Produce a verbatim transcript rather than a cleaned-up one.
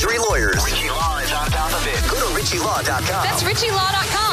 Luxury Lawyers. Richie Law is on top of it. Go to richie law dot com. That's richie law dot com.